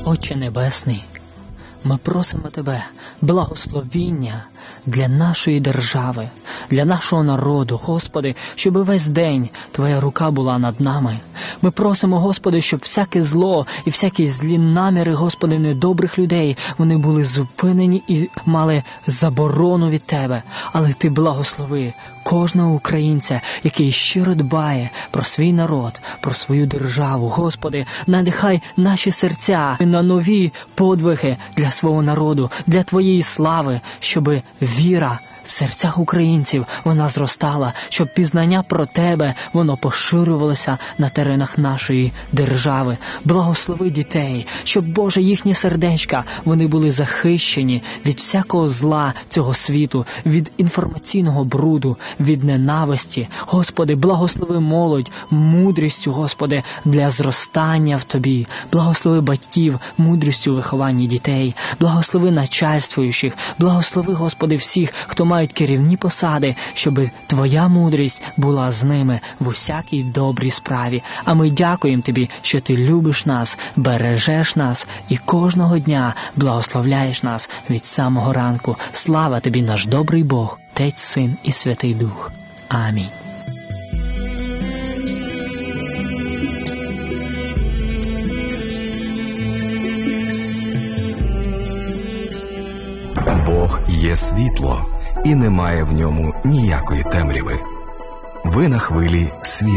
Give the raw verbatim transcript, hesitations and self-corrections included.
Отче Небесний, ми просимо Тебе благословіння для нашої держави, для нашого народу, Господи, щоб весь день Твоя рука була над нами. Ми просимо, Господи, щоб всяке зло і всякі злі наміри, Господи, недобрих людей, вони були зупинені і мали заборону від Тебе. Але Ти благослови кожного українця, який щиро дбає про свій народ, про свою державу. Господи, надихай наші серця на нові подвиги для свого народу, для Твоєї слави, щоб віра в серцях українців вона зростала, щоб пізнання про Тебе, воно поширювалося на теренах нашої держави. Благослови дітей, щоб, Боже, їхні сердечка, вони були захищені від всякого зла цього світу, від інформаційного бруду, від ненависті. Господи, благослови молодь мудрістю, Господи, для зростання в Тобі. Благослови батьків мудрістю у вихованні дітей. Благослови начальствуючих. Благослови, Господи, всіх, хто мають керівні посади, щоб Твоя мудрість була з ними в усякій добрій справі. А ми дякуємо Тобі, що Ти любиш нас, бережеш нас і кожного дня благословляєш нас від самого ранку. Слава Тобі, наш добрий Бог, Отець, Син і Святий Дух. Амінь. Бог є світло, і немає в ньому ніякої темряви. Ви на хвилі світла.